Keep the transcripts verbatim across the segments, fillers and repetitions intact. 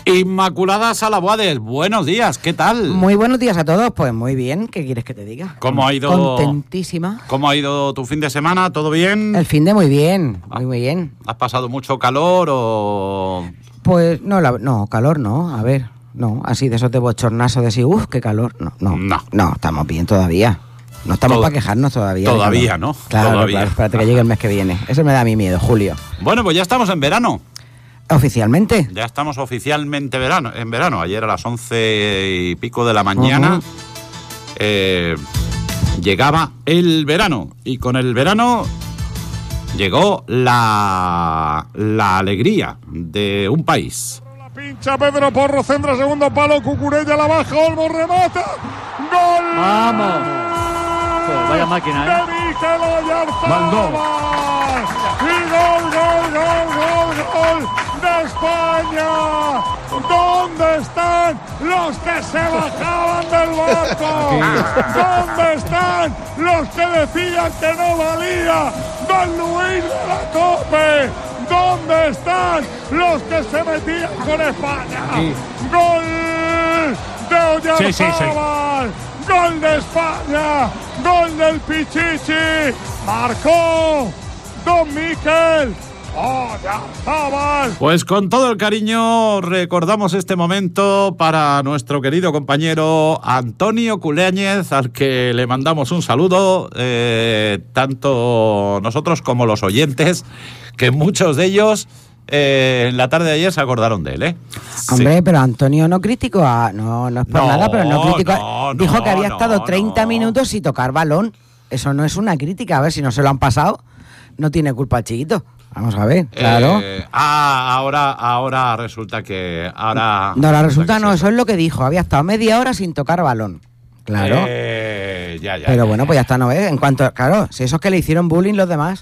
Inmaculada Salaboades, buenos días, ¿qué tal? Muy buenos días a todos, pues muy bien, ¿qué quieres que te diga? ¿Cómo ha ido? Contentísima. ¿Cómo ha ido tu fin de semana? ¿Todo bien? El fin de muy bien, Ah, muy, muy bien. ¿Has pasado mucho calor o...? Pues no, la, no, calor no, a ver, no, así de esos de bochornazo de decir, uff, qué calor, no, no, No. no, estamos bien todavía. No estamos Todo- para quejarnos todavía. de Todavía, calor. ¿no? Claro, Todavía. claro, espérate que llegue el mes que viene. Ese me da a mí miedo, julio. Bueno, pues ya estamos en verano. Oficialmente. Ya estamos oficialmente verano, en verano. Ayer a las once y pico de la mañana Ujú. eh, llegaba el verano. Y con el verano llegó la, la alegría de un país. La pincha Pedro Porro, centra segundo palo, Cucurella la baja, Olmo remata. ¡Gol! ¡Vamos! Joder, vaya máquina, ¿eh? De Mikel Oyarzabal. Mandó. Y gol, gol, gol, gol, gol de España. ¿Dónde están los que se bajaban del barco? ¿Dónde están los que decían que no valía Don Luis de la Cope? ¿Dónde están los que se metían con España? ¡Gol de Oyarzabal! Sí, sí, sí. ¡Gol de España! ¡Gol del Pichichi! ¡Marcó Don Mikel Oyarzabal! Pues con todo el cariño recordamos este momento para nuestro querido compañero Antonio Culeañez, al que le mandamos un saludo, eh, tanto nosotros como los oyentes, que muchos de ellos eh, en la tarde de ayer se acordaron de él, ¿eh? Hombre, Sí. pero Antonio no criticó a... No, no es por No, nada, pero no criticó... a- no, dijo no, que había no, estado treinta no. minutos sin tocar balón. Eso no es una crítica. A ver, si no se lo han pasado, no tiene culpa el chiquito. Vamos a ver, claro. Eh, ah, ahora, ahora resulta que... Ahora No, la resulta que no, es eso es lo que dijo. Había estado media hora sin tocar balón. Claro. Eh, ya, ya. Pero ya, bueno, ya. pues ya está, ¿no ves? En cuanto... Claro, si esos que le hicieron bullying los demás...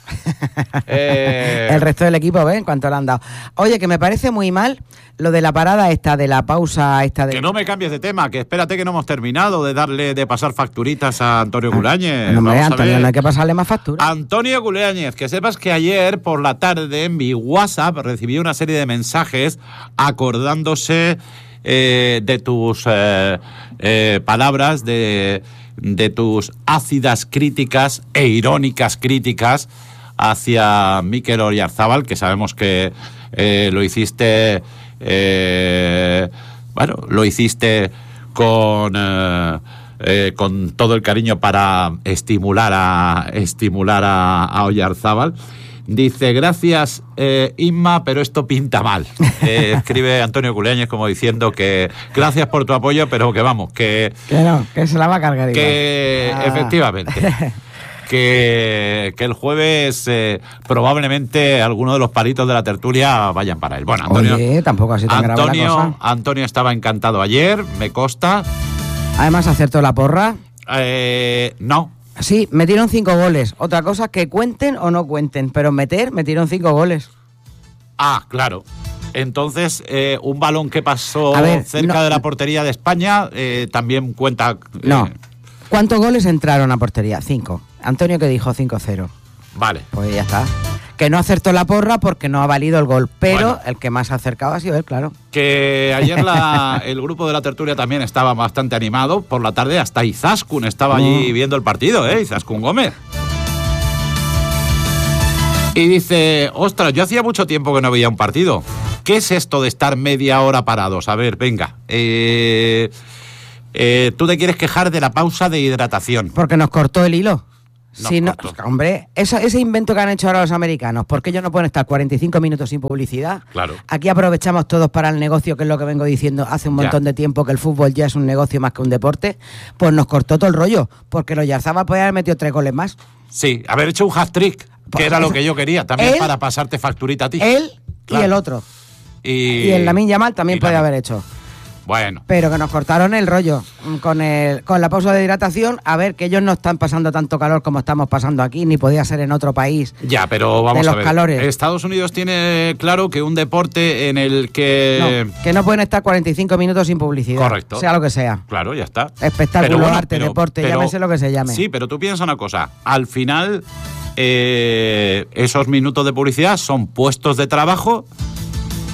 Eh, El resto del equipo, ¿ves? En cuanto le han dado. Oye, que me parece muy mal lo de la parada esta, de la pausa esta de... Que no me cambies de tema, que espérate que no hemos terminado de darle, de pasar facturitas a Antonio Culeañez. No, hombre, Vamos a Antonio, ver. no hay que pasarle más factura. Antonio Culeañez, que sepas que ayer por la tarde en mi WhatsApp recibí una serie de mensajes acordándose eh, de tus eh, eh, palabras, de, de tus ácidas críticas e irónicas críticas hacia Mikel Oyarzabal, que sabemos que eh, lo hiciste, eh, bueno, lo hiciste con eh, eh, con todo el cariño para estimular a estimular a, a Oyarzabal. Dice, gracias eh, Inma, pero esto pinta mal. Eh, escribe Antonio Culeañez como diciendo que gracias por tu apoyo, pero que vamos, que, Que no, que se la va a cargar que igual. Ah. efectivamente... Que, que el jueves eh, probablemente algunos de los palitos de la tertulia vayan para él. Bueno, Antonio, Oye, tampoco así tan grave la Antonio, cosa. Antonio estaba encantado ayer, me consta. Además, acertó la porra. Eh, no, Sí, metieron cinco goles. Otra cosa, que cuenten o no cuenten, pero meter, metieron cinco goles. ah, claro. Entonces, eh, un balón que pasó A ver, cerca no- de la portería de España eh, también cuenta. eh, No. ¿Cuántos goles entraron a portería? Cinco. Antonio que dijo cinco cero. Vale. Pues ya está. Que no acertó la porra porque no ha valido el gol. Pero Bueno. el que más se ha acercado ha sido él, claro. Que ayer la, el grupo de la tertulia también estaba bastante animado. Por la tarde hasta Izaskun estaba allí viendo el partido, ¿eh? Izaskun Gómez. Y dice, ostras, yo hacía mucho tiempo que no veía un partido. ¿Qué es esto de estar media hora parados? A ver, venga. Eh, eh, tú te quieres quejar de la pausa de hidratación. Porque nos cortó el hilo. Nos Si no, cortó. hombre, eso- ese invento que han hecho ahora los americanos, ¿por qué ellos no pueden estar cuarenta y cinco minutos sin publicidad? Claro. Aquí aprovechamos todos para el negocio, que es lo que vengo diciendo hace un Ya. montón de tiempo, que el fútbol ya es un negocio más que un deporte. Pues nos cortó todo el rollo, porque los Oyarzabal podían haber metido tres goles más. Sí, haber hecho un hat-trick, que Pues era lo eso- que yo quería, también él- para pasarte facturita a ti. Él Claro. y el otro. Y, Y el Lamine Yamal también y podía Lamine. haber hecho. Bueno, Pero que nos cortaron el rollo mm, con el con la pausa de hidratación. A ver, que ellos no están pasando tanto calor como estamos pasando aquí, ni podía ser en otro país. ya, pero vamos de los a ver. calores. Estados Unidos tiene claro que un deporte en el que... No, que no pueden estar cuarenta y cinco minutos sin publicidad. Correcto. Sea lo que sea. Claro, ya está. Espectáculo, Pero bueno, arte, pero- deporte, pero- llámese lo que se llame. Sí, pero tú piensa una cosa. Al final, eh, esos minutos de publicidad son puestos de trabajo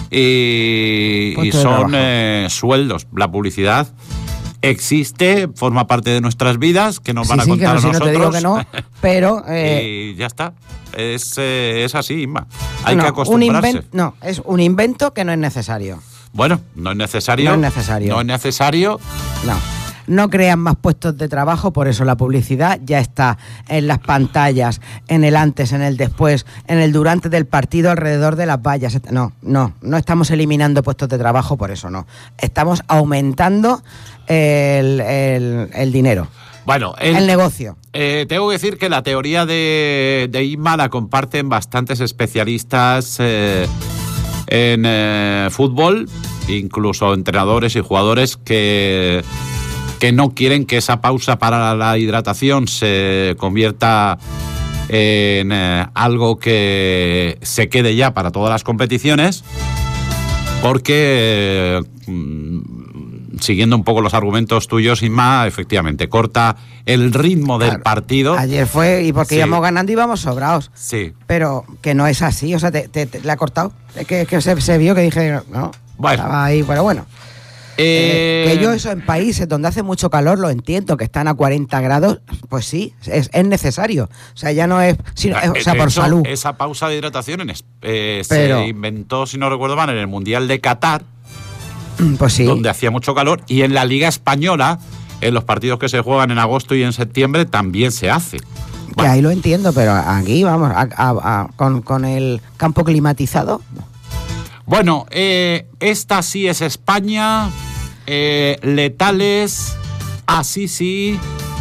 y, y son eh, sueldos. La publicidad existe, forma parte de nuestras vidas, que nos Sí, van a sí, contar que no, a si no nosotros. te digo que no, pero... eh, y ya está. Es, eh, es así, Inma. Hay no, que un acostumbrarse. invento, no, es un invento que no es necesario. Bueno, no es necesario. No es necesario. No es necesario. No. No crean más puestos de trabajo, por eso la publicidad ya está en las pantallas, en el antes, en el después, en el durante del partido, alrededor de las vallas. No, no, no estamos eliminando puestos de trabajo, por eso no. Estamos aumentando el, el, el dinero. Bueno, el, el negocio. Eh, tengo que decir que la teoría de, de Inma la comparten bastantes especialistas eh, en eh, fútbol, incluso entrenadores y jugadores que, que no quieren que esa pausa para la hidratación se convierta en eh, algo que se quede ya para todas las competiciones, porque... Eh, siguiendo un poco los argumentos tuyos, Inma, efectivamente, corta el ritmo del Claro, partido. Ayer fue, y porque Sí. íbamos ganando íbamos sobrados. Sí. Pero que no es así, o sea, te, te, te- le ha cortado. Es que, que se, se vio que dije, no, Bueno. estaba ahí, pero bueno. Eh, Eh, que yo eso en países donde hace mucho calor lo entiendo, que están a cuarenta grados, pues sí, es, es necesario. O sea, ya no es, sino, es- o sea, de por hecho, salud. Esa pausa de hidratación en es- eh, Pero- se inventó, si no recuerdo mal, en el Mundial de Qatar, Pues sí. donde hacía mucho calor, y en la Liga Española, en los partidos que se juegan en agosto y en septiembre, también se hace. Que Bueno, ahí lo entiendo, pero aquí vamos, a- a- a- con, con el campo climatizado. bueno eh, esta sí es España, eh, letales, así sí,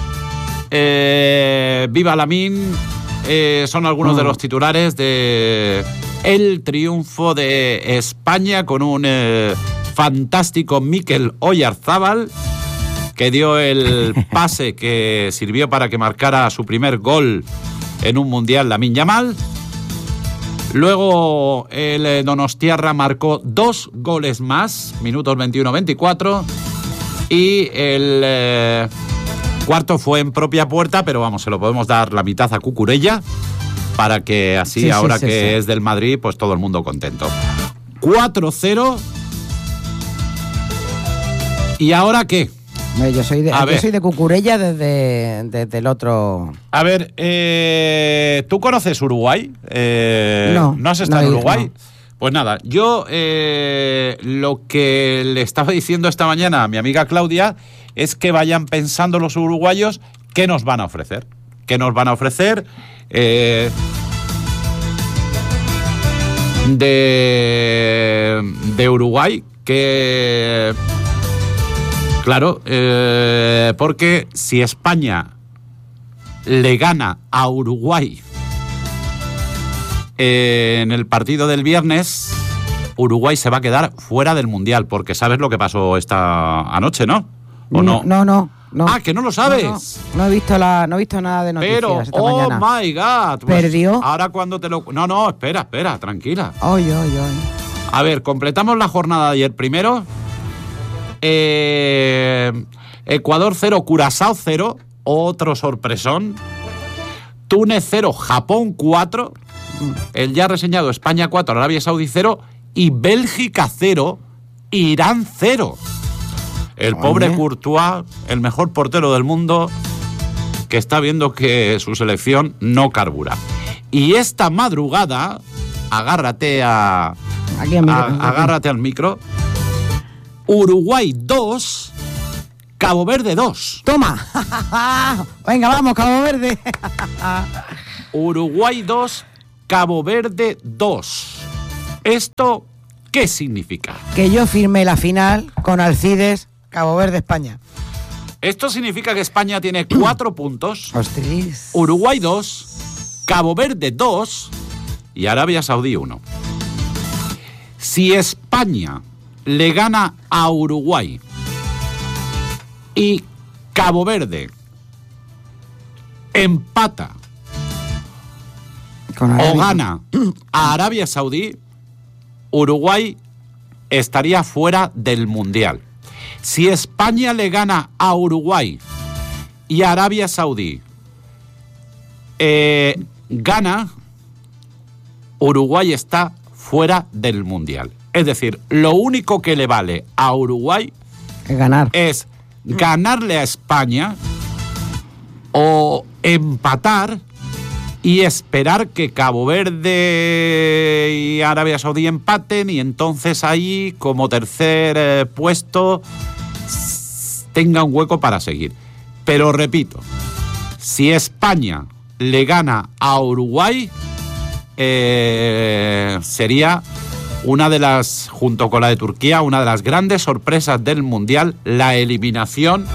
eh, viva Lamine, eh, son algunos Mm. de los titulares de el triunfo de España con un eh, fantástico Mikel Oyarzábal, que dio el pase que sirvió para que marcara su primer gol en un mundial, Lamine Yamal. Luego el eh, Donostiarra marcó dos goles más, minutos veintiuno veinticuatro, y el eh, cuarto fue en propia puerta, pero vamos, se lo podemos dar la mitad a Cucurella, para que así, Sí, sí, ahora sí, que sí. es del Madrid, pues todo el mundo contento. cuatro cero. ¿Y ahora qué? Eh, Yo soy de, A yo ver. soy de Cucurella desde, desde el otro... A ver, eh, ¿tú conoces Uruguay? Eh, No, ¿No has estado no he en ido, Uruguay? no. Pues nada, yo eh, lo que le estaba diciendo esta mañana a mi amiga Claudia es que vayan pensando los uruguayos qué nos van a ofrecer. ¿Qué nos van a ofrecer? Eh, de, de Uruguay, que... Claro, eh, porque si España le gana a Uruguay eh, en el partido del viernes, Uruguay se va a quedar fuera del Mundial, porque sabes lo que pasó esta anoche, ¿no? ¿O no? No, no, no. Ah, que no lo sabes. No, no, no he visto la, no he visto nada de noticias Pero, esta oh mañana. my God. pues ¿Perdió? Ahora cuando te lo... No, no, espera, espera, tranquila. Ay, ay, ay. A ver, completamos la jornada de ayer primero. Eh, Ecuador cero, Curazao cero, otro sorpresón. Túnez cero, Japón cuatro. El ya reseñado España cuatro, Arabia Saudí cero. Y Bélgica cero, Irán cero. El pobre Oye. Courtois, el mejor portero del mundo, que está viendo que su selección no carbura. Y esta madrugada, agárrate a... Aquí en mi- A- agárrate al micro. Uruguay dos, Cabo Verde dos. ¡Toma! Venga, vamos, Cabo Verde. Uruguay dos, Cabo Verde dos. ¿Esto qué significa? Que yo firmé la final con Alcides, Cabo Verde, España. Esto significa que España tiene cuatro puntos, Ostras. Uruguay dos, Cabo Verde dos y Arabia Saudí uno. Si España le gana a Uruguay y Cabo Verde empata Con o Arabia. gana a Arabia Saudí, Uruguay estaría fuera del Mundial. Si España le gana a Uruguay y Arabia Saudí eh, gana, Uruguay está fuera del Mundial. Es decir, lo único que le vale a Uruguay Es ganar. es ganarle a España o empatar y esperar que Cabo Verde y Arabia Saudí empaten y entonces ahí, como tercer eh, puesto, s- tenga un hueco para seguir. Pero repito, si España le gana a Uruguay, eh, sería una de las, junto con la de Turquía, una de las grandes sorpresas del Mundial, la eliminación,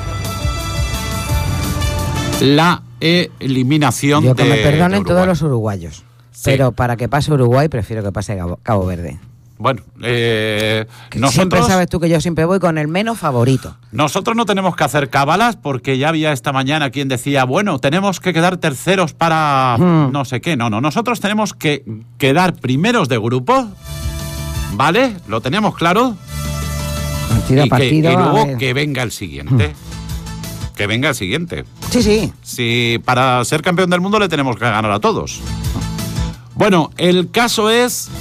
la eliminación Yo que de me perdonen de Uruguay. todos los uruguayos. Sí. Pero para que pase Uruguay, prefiero que pase Cabo, Cabo Verde. Bueno, eh, Que nosotros, Siempre sabes tú que yo siempre voy con el menos favorito. nosotros no tenemos que hacer cábalas porque ya había esta mañana quien decía, bueno, tenemos que quedar terceros para Hmm. no sé qué. No, no, nosotros tenemos que quedar primeros de grupo, ¿vale? ¿Lo tenemos claro? Partido a y, que, partido. y a luego ver. que venga el siguiente. Que venga el siguiente. Sí, sí. Si para ser campeón del mundo le tenemos que ganar a todos. Bueno, el caso es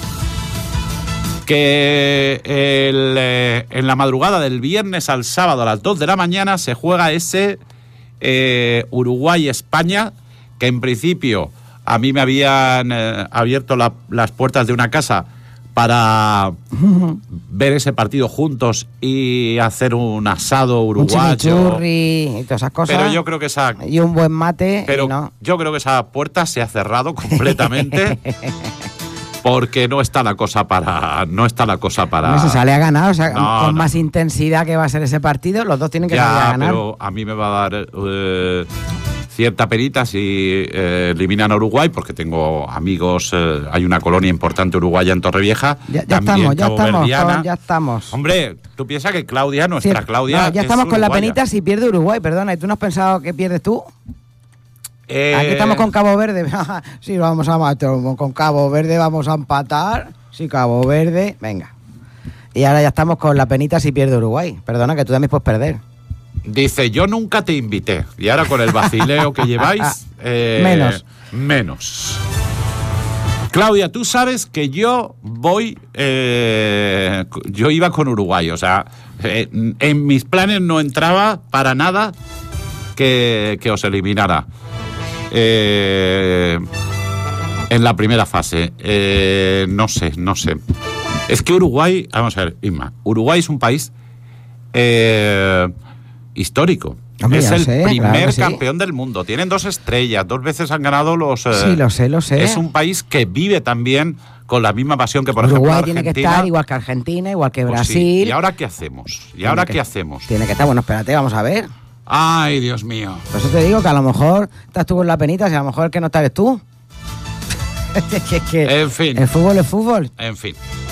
que el, eh, en la madrugada del viernes al sábado a las dos de la mañana se juega ese eh, Uruguay-España, que en principio a mí me habían eh, abierto la- las puertas de una casa para ver ese partido juntos y hacer un asado Un uruguayo. chimichurri y todas esas cosas. Pero yo creo que esa Y un buen mate. pero y no. yo creo que esa puerta se ha cerrado completamente porque no está la cosa para no está la cosa para No se sale a ganar, o sea, No, con no. más intensidad que va a ser ese partido, los dos tienen que salir a ya, ganar. pero a mí me va a dar eh, cierta perita si eh, eliminan a Uruguay porque tengo amigos, eh, hay una colonia importante uruguaya en Torrevieja, Ya, ya también estamos, ya estamos, caboverdiana. con- ya estamos. Hombre, tú piensas que Claudia, nuestra Sí, Claudia, no, ya es estamos con la uruguaya. penita si pierde Uruguay, perdona. ¿Y tú no has pensado que pierdes tú? Eh, Aquí estamos con Cabo Verde. Sí, vamos a matar. Con Cabo Verde vamos a empatar. Sí, Cabo Verde. Venga. Y ahora ya estamos con la penita si pierde Uruguay. Perdona, que tú también puedes perder. Dice, yo nunca te invité. Y ahora con el vacileo que lleváis... eh, Menos. Menos. Claudia, tú sabes que yo voy... eh, yo iba con Uruguay. O sea, eh, en mis planes no entraba para nada que, que os eliminara. Eh, en la primera fase. Eh, no sé, no sé. Es que Uruguay... Vamos a ver, Isma. Uruguay es un país... eh, histórico. Hombre, es ya el sé, primer claro que sí. campeón del mundo. Tienen dos estrellas, dos veces han ganado los... eh, Sí, lo sé, lo sé. Es un país que vive también con la misma pasión que, por Uruguay ejemplo, tiene que Argentina. estar igual que Argentina, igual que Pues sí. Brasil. ¿Y ahora qué hacemos? ¿Y Tiene ahora que- qué hacemos? Tiene que estar, bueno, espérate, vamos a ver. Ay, Dios mío. Por eso te digo que a lo mejor estás tú con la penita, si a lo mejor el que no estás eres tú. Es que, es que En fin. el fútbol es fútbol. En fin.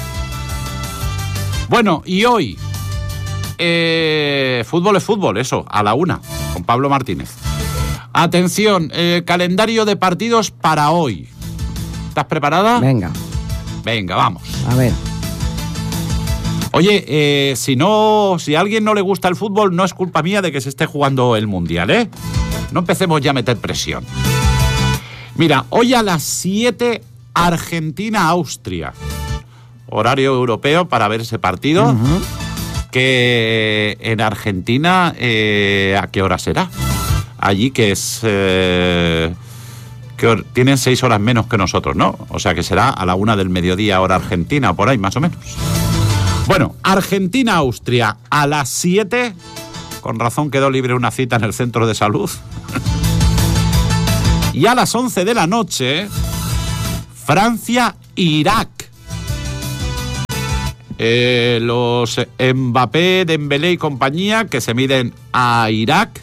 Bueno, y hoy... eh, fútbol es fútbol, eso, a la una, con Pablo Martínez. Atención, eh, calendario de partidos para hoy. ¿Estás preparada? Venga, Venga, vamos. a ver. Oye, eh, si no, si a alguien no le gusta el fútbol, no es culpa mía de que se esté jugando el Mundial, ¿eh? No empecemos ya a meter presión. Mira, hoy a las siete, Argentina-Austria. Horario europeo para ver ese partido. Ujú. Que en Argentina, eh, ¿a qué hora será? Allí que es... eh, que hor- tienen seis horas menos que nosotros, ¿no? O sea que será a la una del mediodía, hora argentina, por ahí, más o menos. Bueno, Argentina-Austria a las siete. Con razón quedó libre una cita en el centro de salud. Y a las once de la noche, Francia-Irak. Eh, los Mbappé, Dembélé y compañía que se miden a Irak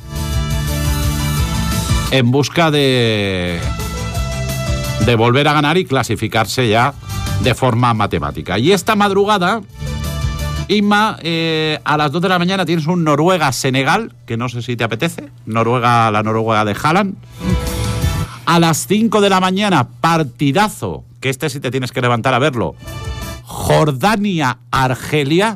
en busca de, de volver a ganar y clasificarse ya de forma matemática. Y esta madrugada, Inma, eh, a las dos de la mañana tienes un Noruega-Senegal, que no sé si te apetece, Noruega, la Noruega de Haaland. A las cinco de la mañana, partidazo, que este sí te tienes que levantar a verlo, Jordania-Argelia.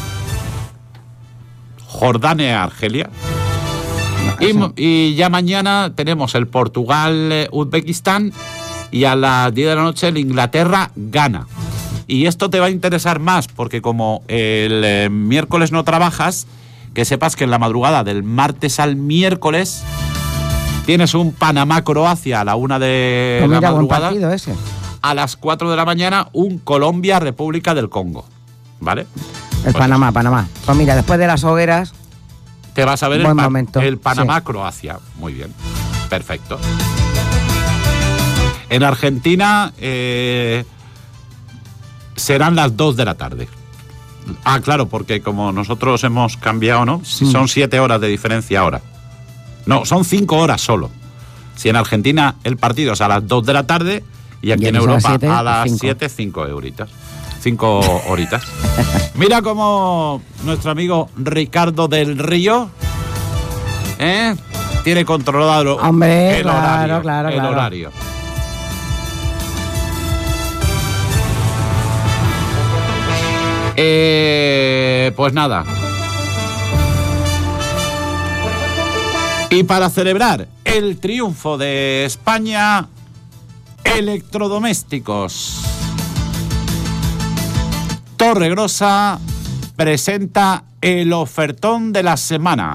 Jordania-Argelia. Y, y ya mañana tenemos el Portugal-Uzbekistán y a las diez de la noche el Inglaterra-Ghana. Y esto te va a interesar más, porque como el eh, miércoles no trabajas, que sepas que en la madrugada del martes al miércoles tienes un Panamá-Croacia a la una de Pues la mira, buen madrugada. partido ese. A las cuatro de la mañana, un Colombia-República del Congo. ¿Vale? El Pues Panamá, Panamá. Pues mira, después de las hogueras, te vas a ver el, buen pa- momento, el sí. Panamá-Croacia. Muy bien. Perfecto. En Argentina eh, serán las dos de la tarde. Ah, claro, porque como nosotros hemos cambiado, ¿no? Si Mm. son siete horas de diferencia ahora. No, son cinco horas solo. Si en Argentina el partido es a las dos de la tarde y aquí Y en aquí son las Europa siete, a las cinco. siete, cinco euritas. Cinco horitas. Mira cómo nuestro amigo Ricardo del Río ¿eh? tiene controlado Hombre, el claro, horario. claro, el claro. horario. Eh, pues nada. Y para celebrar el triunfo de España, electrodomésticos Torregrosa presenta el ofertón de la semana.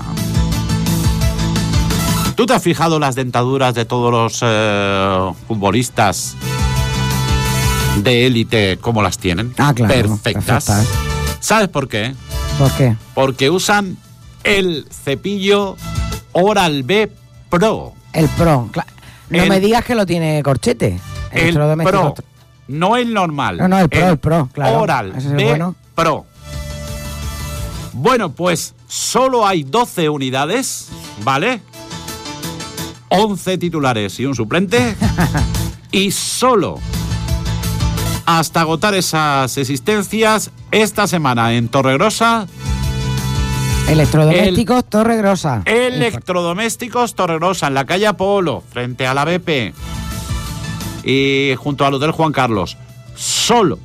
¿Tú te has fijado las dentaduras de todos los eh, futbolistas de élite, cómo las tienen? Ah, claro, Perfectas. perfectas. ¿Sabes por qué? ¿por qué? Porque usan el cepillo Oral-B Pro. El Pro. cla- No El- me digas que lo tiene corchete. El electrodoméstico. Pro, no el normal. No, no, el Pro, el Pro, claro. Oral Ese es el B bueno. Pro. Bueno, pues solo hay doce unidades, ¿vale? once titulares y un suplente. Y solo hasta agotar esas existencias esta semana en Torregrosa, Electrodomésticos Torregrosa. Electrodomésticos Torregrosa, en la calle Apolo, frente a la B P y junto al Hotel Juan Carlos. Solo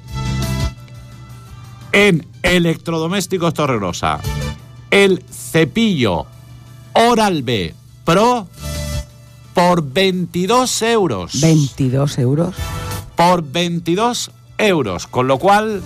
en Electrodomésticos Torregrosa, el cepillo Oral-B Pro por veintidós euros. veintidós euros. Por veintidós euros. Con lo cual,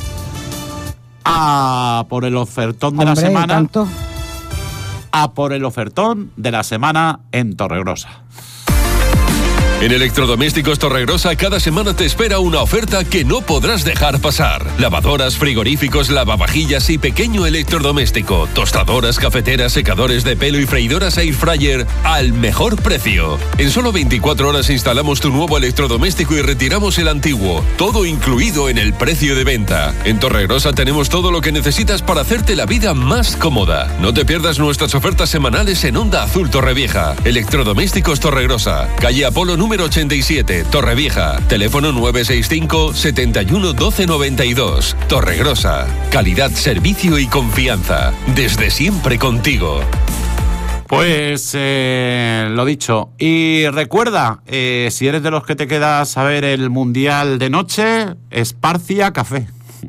a por el ofertón de Hombre, la semana. ¿tanto? A por el ofertón de la semana en Torregrosa. En Electrodomésticos Torregrosa cada semana te espera una oferta que no podrás dejar pasar. Lavadoras, frigoríficos, lavavajillas y pequeño electrodoméstico, tostadoras, cafeteras, secadores de pelo y freidoras air fryer al mejor precio. En solo veinticuatro horas instalamos tu nuevo electrodoméstico y retiramos el antiguo, todo incluido en el precio de venta. En Torregrosa tenemos todo lo que necesitas para hacerte la vida más cómoda. No te pierdas nuestras ofertas semanales en Onda Azul Torrevieja. Electrodomésticos Torregrosa, calle Apolo número ochenta y siete, Torrevieja. Teléfono nueve seis cinco, setenta y uno, doce noventa y dos. Torregrosa. Calidad, servicio y confianza. Desde siempre contigo. Pues eh, lo dicho. Y recuerda, eh, si eres de los que te quedas a ver el Mundial de noche, Esparcia Café.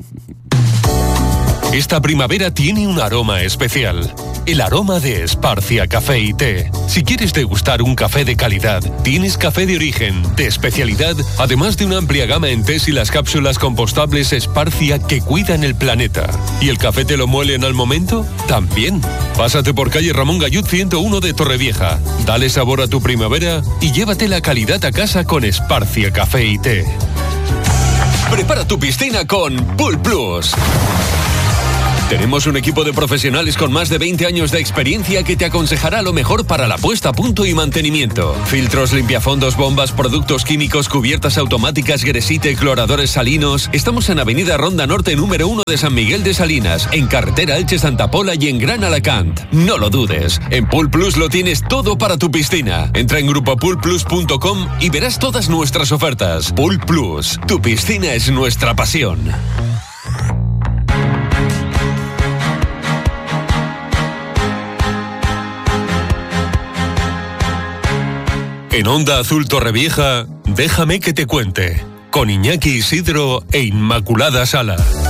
Esta primavera tiene un aroma especial. El aroma de Esparcia Café y Té. Si quieres degustar un café de calidad, tienes café de origen, de especialidad, además de una amplia gama en tés y las cápsulas compostables Esparcia que cuidan el planeta. ¿Y el café te lo muelen al momento? También. Pásate por calle Ramón Gallud ciento uno de Torrevieja. Dale sabor a tu primavera y llévate la calidad a casa con Esparcia Café y Té. Prepara tu piscina con Pool Plus. Tenemos un equipo de profesionales con más de veinte años de experiencia que te aconsejará lo mejor para la puesta a punto y mantenimiento. Filtros, limpiafondos, bombas, productos químicos, cubiertas automáticas, gresite, cloradores salinos. Estamos en Avenida Ronda Norte número uno de San Miguel de Salinas, en carretera Elche Santa Pola y en Gran Alacant. No lo dudes, en Pool Plus lo tienes todo para tu piscina. Entra en grupo pool plus punto com y verás todas nuestras ofertas. Pool Plus, tu piscina es nuestra pasión. En Onda Azul Torrevieja, déjame que te cuente, con Iñaki Isidro e Inmaculada Sala.